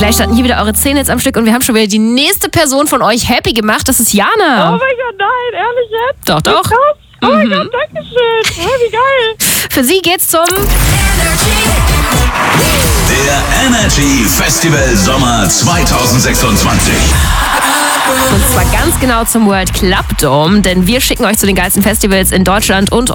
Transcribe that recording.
Gleich standen hier wieder eure Zähne jetzt am Stück und wir haben schon wieder die nächste Person von euch happy gemacht. Das ist Jana. Oh mein Gott, nein, ehrlich jetzt? Doch, doch. Krass. Oh mein Gott, danke schön. Oh, wie geil. Für sie geht's zum Der Energy Festival Sommer 2026. Und zwar ganz genau zum World Club Dome, denn wir schicken euch zu den geilsten Festivals in Deutschland und